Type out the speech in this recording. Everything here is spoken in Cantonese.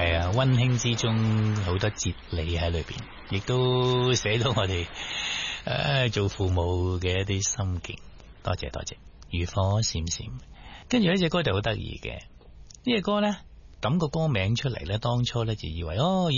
係啊，溫馨之中好多哲理喺裏邊，亦都寫到我哋做父母嘅一啲心境。多謝多謝，漁火閃閃。跟住呢隻歌就好得意嘅，呢隻歌咧，揼個歌名出嚟咧，當初咧就以為